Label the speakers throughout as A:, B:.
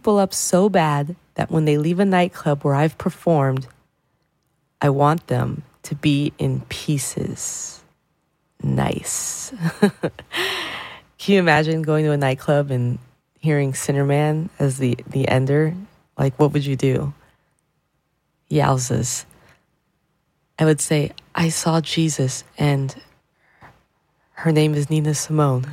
A: people up so bad that when they leave a nightclub where I've performed, I want them to be in pieces. Nice. Can you imagine going to a nightclub and hearing Sinnerman as the ender? Like, what would you do? Yowzas. I would say, I saw Jesus and her name is Nina Simone.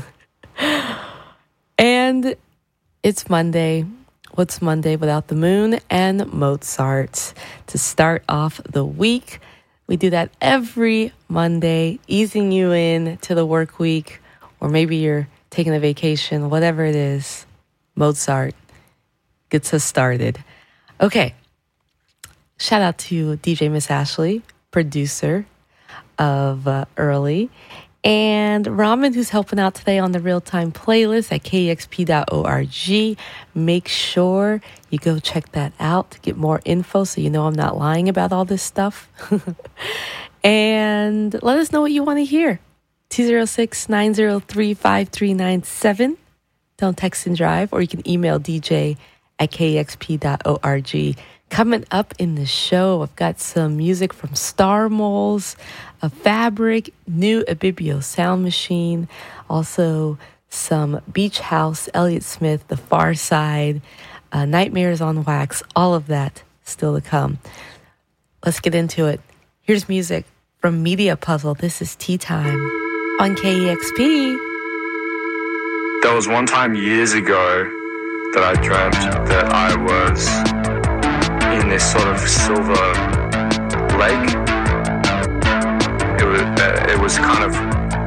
A: And it's Monday. What's Monday without the moon and Mozart? To start off the week, we do that every Monday, easing you in to the work week, or maybe you're taking a vacation, whatever it is. Mozart gets us started. Okay. Shout out to DJ Miss Ashley, producer of Early, and Ramen, who's helping out today on the real-time playlist at kexp.org. Make sure you go check that out to get more info so you know I'm not lying about all this stuff. And let us know what you want to hear. 206-903-5397. Don't text and drive, or you can email DJ at kexp.org. Coming up in the show, I've got some music from Star Moles, a Fabric, new Abibio Sound Machine, also some Beach House, Elliott Smith, The Far Side, Nightmares on Wax, all of that still to come. Let's get into it. Here's music from Media Puzzle. This is Tea Time on KEXP.
B: There was one time years ago that I dreamt that I was in this sort of silver lake. It was kind of